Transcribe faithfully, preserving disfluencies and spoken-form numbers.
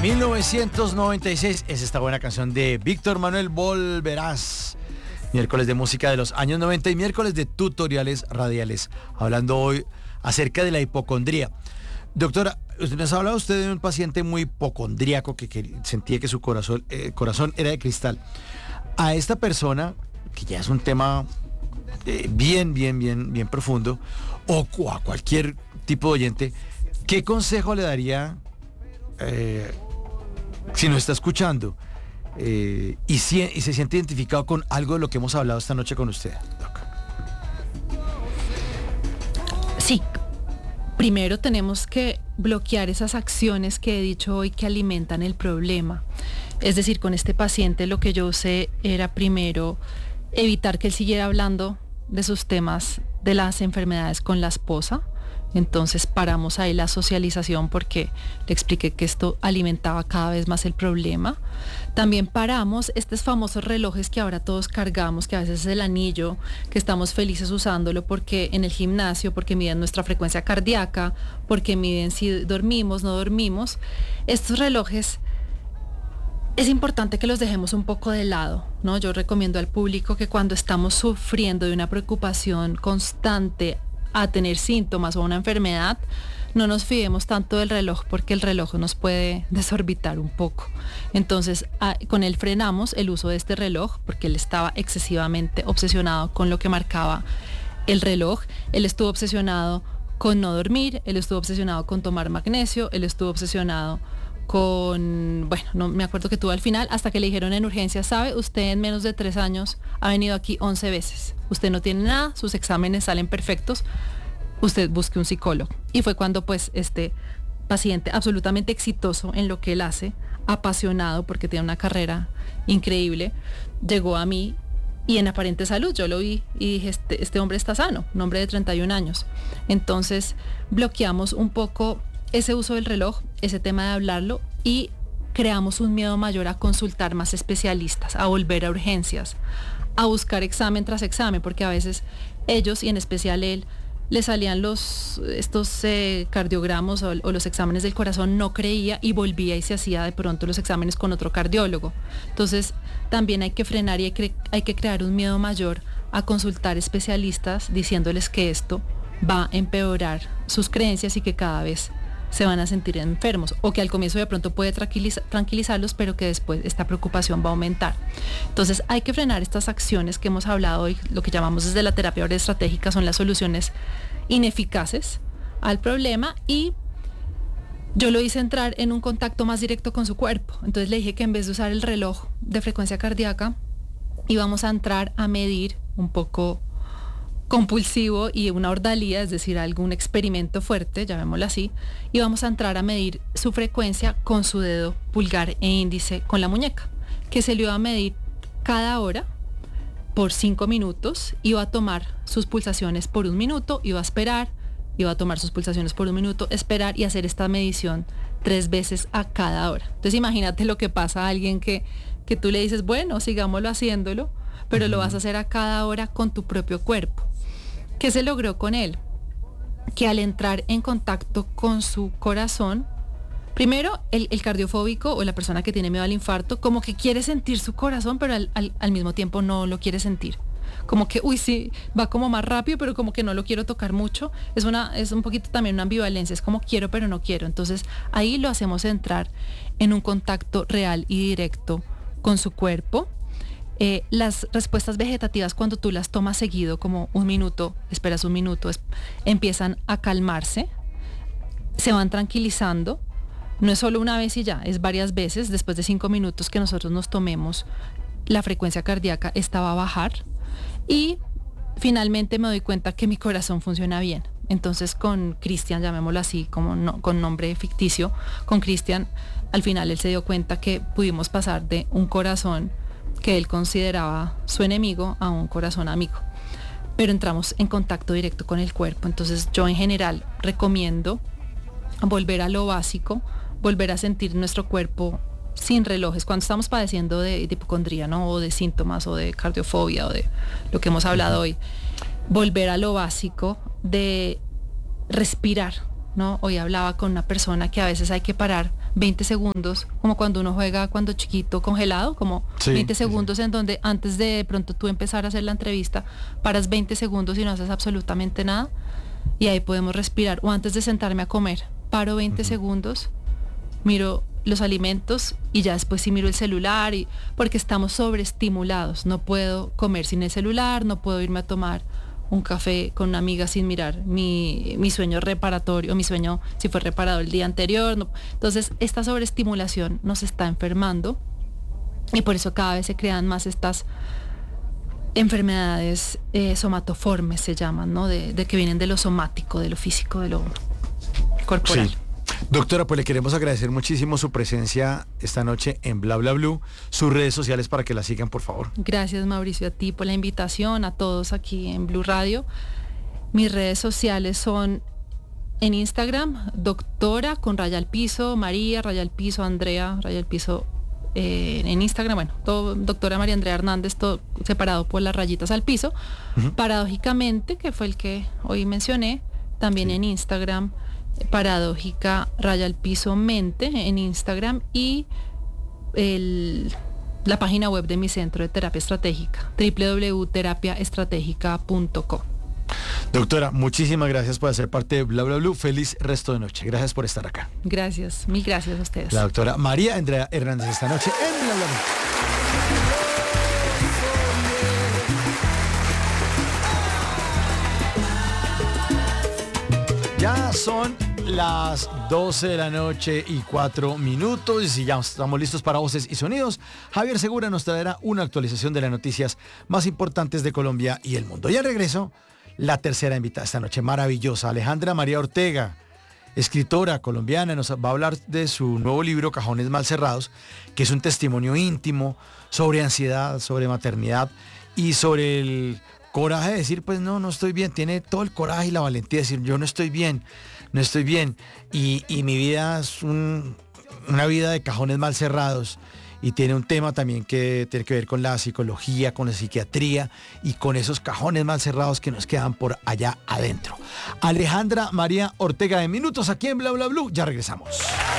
mil novecientos noventa y seis es esta buena canción de Víctor Manuel Volverás. Miércoles de música de los años noventa y miércoles de tutoriales radiales. Hablando hoy acerca de la hipocondría. Doctora, usted nos ha hablado usted de un paciente muy hipocondríaco que, que sentía que su corazón, eh, corazón era de cristal. A esta persona, que ya es un tema eh, bien, bien, bien, bien profundo, o a cualquier tipo de oyente, ¿qué consejo le daría eh, si nos está escuchando eh, y, si, y se siente identificado con algo de lo que hemos hablado esta noche con usted, Doc? Sí. Primero tenemos que bloquear esas acciones que he dicho hoy que alimentan el problema. Es decir, con este paciente lo que yo usé era primero evitar que él siguiera hablando de sus temas de las enfermedades con la esposa. Entonces paramos ahí la socialización porque le expliqué que esto alimentaba cada vez más el problema. También paramos estos famosos relojes que ahora todos cargamos, que a veces es el anillo, que estamos felices usándolo porque en el gimnasio, porque miden nuestra frecuencia cardíaca, porque miden si dormimos, no dormimos. Estos relojes es importante que los dejemos un poco de lado, ¿no? Yo recomiendo al público que cuando estamos sufriendo de una preocupación constante a tener síntomas o una enfermedad, no nos fiemos tanto del reloj porque el reloj nos puede desorbitar un poco. Entonces, a, con él frenamos el uso de este reloj porque él estaba excesivamente obsesionado con lo que marcaba el reloj. Él estuvo obsesionado con no dormir, él estuvo obsesionado con tomar magnesio, él estuvo obsesionado con, bueno, no me acuerdo que tuvo al final, hasta que le dijeron en urgencia, ¿sabe? Usted en menos de tres años ha venido aquí once veces. Usted no tiene nada, sus exámenes salen perfectos, usted busque un psicólogo. Y fue cuando pues este paciente absolutamente exitoso en lo que él hace, apasionado porque tiene una carrera increíble, llegó a mí y en aparente salud. Yo lo vi y dije, este, este hombre está sano, un hombre de treinta y un años. Entonces bloqueamos un poco ese uso del reloj, ese tema de hablarlo, y creamos un miedo mayor a consultar más especialistas, a volver a urgencias, a buscar examen tras examen, porque a veces ellos, y en especial él, le salían los estos eh, cardiogramas o, o los exámenes del corazón, no creía y volvía y se hacía de pronto los exámenes con otro cardiólogo. Entonces también hay que frenar y hay que, hay que crear un miedo mayor a consultar especialistas diciéndoles que esto va a empeorar sus creencias y que cada vez se van a sentir enfermos, o que al comienzo de pronto puede tranquiliza, tranquilizarlos, pero que después esta preocupación va a aumentar. Entonces hay que frenar estas acciones que hemos hablado hoy, lo que llamamos desde la terapia estratégica, son las soluciones ineficaces al problema, y yo lo hice entrar en un contacto más directo con su cuerpo. Entonces le dije que en vez de usar el reloj de frecuencia cardíaca, íbamos a entrar a medir un poco compulsivo y una ordalía, es decir, algún experimento fuerte, llamémoslo así, y vamos a entrar a medir su frecuencia con su dedo pulgar e índice con la muñeca, que se le iba a medir cada hora por cinco minutos, iba a tomar sus pulsaciones por un minuto, iba a esperar, iba a tomar sus pulsaciones por un minuto, esperar y hacer esta medición tres veces a cada hora. Entonces imagínate lo que pasa a alguien que, que tú le dices, bueno, sigámoslo haciéndolo, pero uh-huh. lo vas a hacer a cada hora con tu propio cuerpo. ¿Qué se logró con él? Que al entrar en contacto con su corazón, primero el, el cardiofóbico o la persona que tiene miedo al infarto, como que quiere sentir su corazón, pero al, al, al mismo tiempo no lo quiere sentir. Como que, uy, sí, va como más rápido, pero como que no lo quiero tocar mucho. Es, una, es un poquito también una ambivalencia, es como quiero, pero no quiero. Entonces ahí lo hacemos entrar en un contacto real y directo con su cuerpo. Eh, las respuestas vegetativas, cuando tú las tomas seguido, como un minuto, esperas un minuto, es, empiezan a calmarse, se van tranquilizando. No es solo una vez y ya, es varias veces. Después de cinco minutos que nosotros nos tomemos, la frecuencia cardíaca esta va a bajar y finalmente me doy cuenta que mi corazón funciona bien. Entonces con Cristian, llamémoslo así, como no, con nombre ficticio, con Cristian, al final él se dio cuenta que pudimos pasar de un corazón que él consideraba su enemigo a un corazón amigo, pero entramos en contacto directo con el cuerpo. Entonces yo en general recomiendo volver a lo básico, volver a sentir nuestro cuerpo sin relojes cuando estamos padeciendo de, de hipocondría, ¿no? O de síntomas o de cardiofobia o de lo que hemos hablado hoy. Volver a lo básico de respirar, ¿no? Hoy hablaba con una persona que a veces hay que parar veinte segundos, como cuando uno juega cuando chiquito congelado, como Sí, veinte sí, segundos sí. en donde antes de, de pronto tú empezar a hacer la entrevista, paras veinte segundos y no haces absolutamente nada y ahí podemos respirar. O antes de sentarme a comer, paro veinte uh-huh. segundos, miro los alimentos y ya después sí miro el celular, y, porque estamos sobreestimulados. No puedo comer sin el celular, no puedo irme a tomar un café con una amiga sin mirar mi, mi sueño reparatorio, mi sueño si fue reparado el día anterior. No. Entonces, esta sobreestimulación nos está enfermando y por eso cada vez se crean más estas enfermedades eh, somatoformes, se llaman, ¿no? De, de que vienen de lo somático, de lo físico, de lo corporal. Sí. Doctora, pues le queremos agradecer muchísimo su presencia esta noche en Bla Bla Blue, sus redes sociales para que la sigan, por favor. Gracias, Mauricio, a ti por la invitación, a todos aquí en Blue Radio. Mis redes sociales son en Instagram, doctora con raya al piso, María, raya al piso, Andrea, raya al piso eh, en Instagram, bueno, todo doctora María Andrea Hernández, todo separado por las rayitas al piso. Uh-huh. Paradójicamente, que fue el que hoy mencioné, también sí. En Instagram, paradójica raya al piso mente en Instagram, y el, la página web de mi centro de terapia estratégica, doble u doble u doble u punto terapia estratégica punto com. Doctora, muchísimas gracias por hacer parte de Bla Bla Blue. Feliz resto de noche. Gracias por estar acá. Gracias, mil gracias a ustedes. La doctora María Andrea Hernández esta noche en Bla Bla Blue. Ya son las doce de la noche y cuatro minutos y ya estamos listos para Voces y Sonidos. Javier Segura nos traerá una actualización de las noticias más importantes de Colombia y el mundo. Y al regreso, la tercera invitada esta noche, maravillosa, Alejandra María Ortega, escritora colombiana, nos va a hablar de su nuevo libro Cajones Mal Cerrados, que es un testimonio íntimo sobre ansiedad, sobre maternidad y sobre el coraje de decir, pues no, no estoy bien. Tiene todo el coraje y la valentía de decir, yo no estoy bien, no estoy bien. Y, y mi vida es un, una vida de cajones mal cerrados. Y tiene un tema también que tiene que ver con la psicología, con la psiquiatría y con esos cajones mal cerrados que nos quedan por allá adentro. Alejandra María Ortega, en minutos aquí en Bla Bla Blue. Ya regresamos.